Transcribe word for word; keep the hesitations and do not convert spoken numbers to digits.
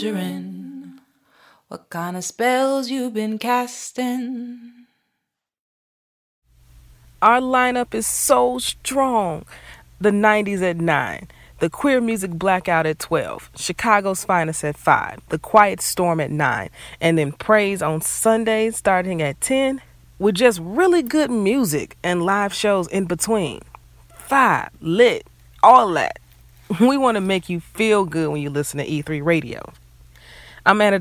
wondering what kind of spells you've been casting. Our lineup is so strong. The nineties at nine. The Queer Music Blackout at twelve. Chicago's Finest at five. The Quiet Storm at nine. And then Praise on Sundays starting at ten. With just really good music and live shows in between. Five, lit, all that. We want to make you feel good when you listen to E three Radio. I'm Anna